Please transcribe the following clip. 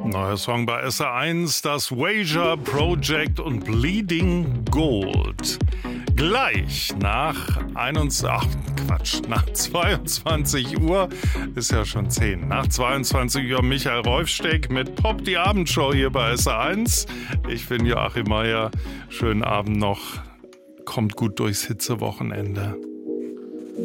Neuer Song bei SR1, das Wager Project und Bleeding Gold. Gleich nach 22 Uhr, ist ja schon 10, nach 22 Uhr Michael Reufsteck mit Pop die Abendshow hier bei SR1. Ich bin Joachim Meier, schönen Abend noch, kommt gut durchs Hitzewochenende.